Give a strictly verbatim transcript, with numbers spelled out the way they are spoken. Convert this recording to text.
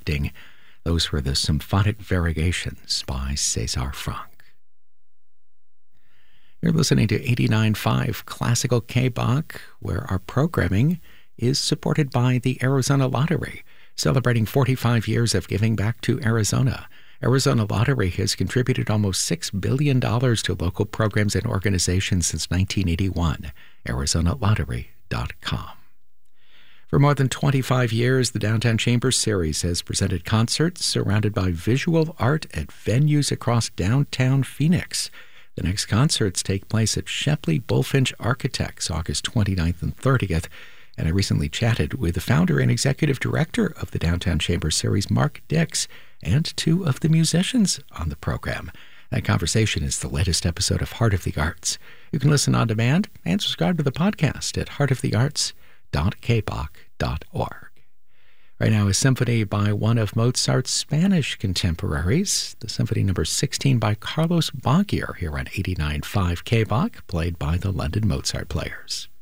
conducting. Those were the Symphonic Variations by César Franck. You're listening to eighty-nine point five Classical K-Bach, where our programming is supported by the Arizona Lottery, celebrating forty-five years of giving back to Arizona. Arizona Lottery has contributed almost six billion dollars to local programs and organizations since nineteen eighty-one. Arizona Lottery dot com. For more than twenty-five years, the Downtown Chambers Series has presented concerts surrounded by visual art at venues across downtown Phoenix. The next concerts take place at Shepley Bulfinch Architects, August twenty-ninth and thirtieth, and I recently chatted with the founder and executive director of the Downtown Chambers Series, Mark Dix, and two of the musicians on the program. That conversation is the latest episode of Heart of the Arts. You can listen on demand and subscribe to the podcast at heart of the arts dot k bach dot org. Right now, a symphony by one of Mozart's Spanish contemporaries, the Symphony Number sixteen by Carlos Baguier, here on eighty-nine point five K-Bach, played by the London Mozart Players.